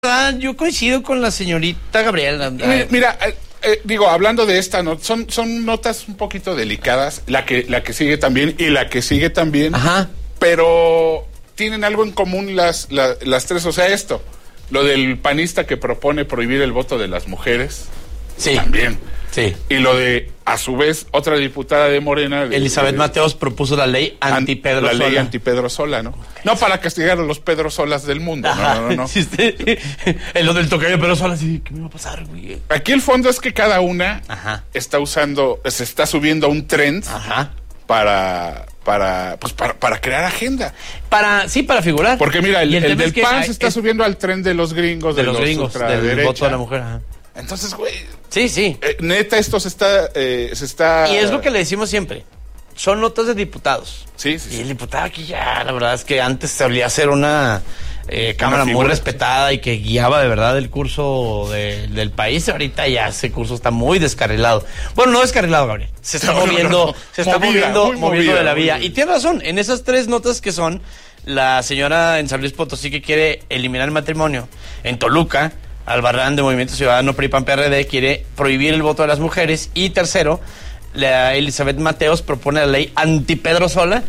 Yo coincido con la señorita Gabriela. Mira, hablando de esta nota, son notas un poquito delicadas, la que sigue también y la que sigue también. Ajá. Pero tienen algo en común las tres, o sea, esto, lo del panista que propone prohibir el voto de las mujeres. Sí. También. Sí. Y lo de, a su vez, otra diputada de Morena. Elizabeth Mateos propuso la ley anti-Pedro Sola. La ley anti-Pedro Sola, ¿no? Okay. No para castigar a los Pedro Solas del mundo, ajá, no. En lo del tocayo de Pedro Sola, sí, ¿qué me va a pasar, güey? Aquí el fondo es que cada una está subiendo a un trend para crear agenda. Para figurar. Porque mira, el del PAN se está subiendo al tren de los gringos, de los gringos, del voto de la mujer. Ajá. Entonces, güey. Sí. Neta, esto se está. Y es lo que le decimos siempre. Son notas de diputados. Sí. Y el diputado aquí ya, la verdad es que antes solía ser una cámara muy respetada y que guiaba de verdad el curso del país. Ahorita ya ese curso está muy descarrilado. Bueno, no descarrilado, Gabriel. Se está moviendo de la vía. Y tiene razón, en esas tres notas que son, la señora en San Luis Potosí que quiere eliminar el matrimonio, en Toluca, Albarrán de Movimiento Ciudadano PRI-PAN-PRD quiere prohibir el voto de las mujeres. Y tercero, la Elizabeth Mateos propone la ley anti-Pedro Sola.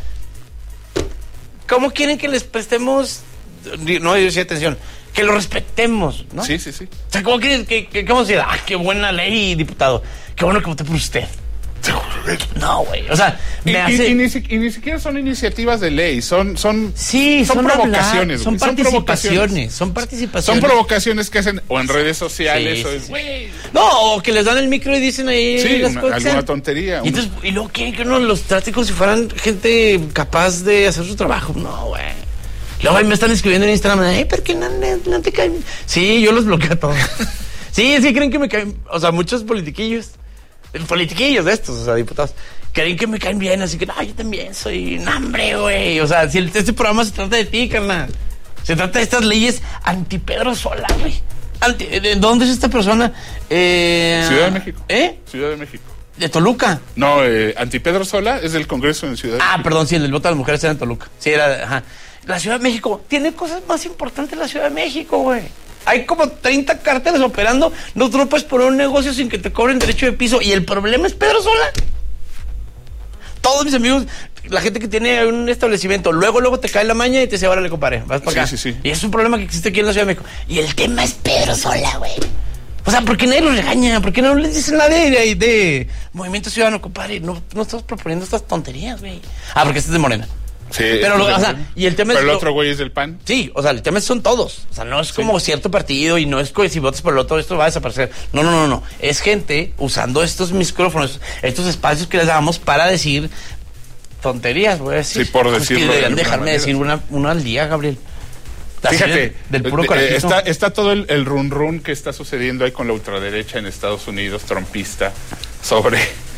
¿Cómo quieren que les prestemos? No, yo sí, atención, que lo respetemos, ¿no? Sí. O sea, ¿cómo quieren que vamos a decir? Qué buena ley, diputado. Qué bueno que voté por usted. No, güey. O sea, y ni siquiera son iniciativas de ley, son provocaciones. Son participaciones. Son provocaciones que hacen o en redes sociales No, o que les dan el micro y dicen ahí las cosas. Alguna tontería. Y luego quieren que uno los trate como si fueran gente capaz de hacer su trabajo. No, güey. Luego me están escribiendo en Instagram, ¿por qué no te caen? Sí, yo los bloqueo a todos. Sí, creen que me caen, o sea, muchos politiquillos de estos, o sea, diputados, creen que me caen bien, así que, yo también soy un hambre, güey. O sea, si este programa se trata de ti, carnal. Se trata de estas leyes anti-Pedro Sola, güey. ¿De dónde es esta persona? Ciudad de México. Ciudad de México. ¿De Toluca? No, anti-Pedro Sola es del Congreso en Ciudad de México. Perdón, sí, el del voto de las mujeres era en Toluca. Sí, era, La Ciudad de México tiene cosas más importantes la Ciudad de México, güey. Hay como 30 cárteles operando. No puedes poner un negocio sin que te cobren derecho de piso. Y el problema es Pedro Sola. Todos mis amigos, la gente que tiene un establecimiento, luego te cae la maña y te dice, órale, compadre, vas para acá. Sí. Y es un problema que existe aquí en la Ciudad de México. Y el tema es Pedro Sola, güey. O sea, ¿por qué nadie los regaña? ¿Por qué no les dicen nada de Movimiento Ciudadano, compadre? No estamos proponiendo estas tonterías, güey. Porque este es de Morena. Sí, pero y el tema pero el otro güey es del PAN. Sí, o sea, el tema son todos. O sea, no es como cierto partido y no es que si votas por el otro esto va a desaparecer. No. Es gente usando estos micrófonos, estos espacios que les damos para decir tonterías, voy a decir. Sí, por decirlo. Que deberían dejarme decir una al día, Gabriel. Fíjate, del puro corajito. Está todo el run que está sucediendo ahí con la ultraderecha en Estados Unidos, trumpista, sobre...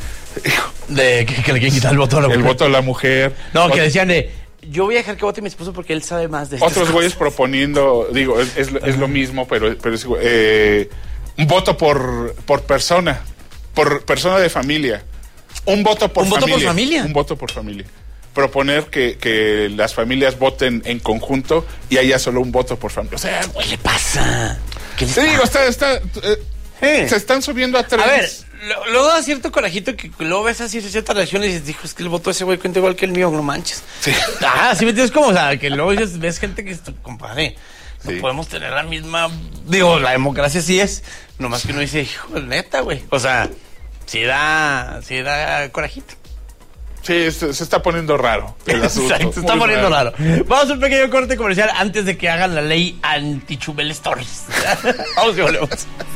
De que le quieren quitar el voto a la mujer. El voto a la mujer. No, que decían yo voy a dejar que vote mi esposo porque él sabe más de otros güeyes proponiendo, es lo mismo, pero es un voto por persona de familia. Un voto por familia. Un voto por familia. Proponer que las familias voten en conjunto y haya solo un voto por familia. O sea, ¿qué le pasa? Se están subiendo a tres. A ver, luego da cierto corajito que luego ves así ciertas reacciones y dices, dijo, es que el voto de ese güey cuenta igual que el mío, no manches. Sí. Sí me entiendes como, o sea, que luego ves gente que, compadre, no podemos tener la misma, la democracia sí es, nomás que uno dice, hijo, neta, güey. O sea, sí da corajito. Sí, se está poniendo raro el asunto. Exacto, se está poniendo raro. Vamos a un pequeño corte comercial antes de que hagan la ley anti-Chumel Stories. Vamos y volvemos.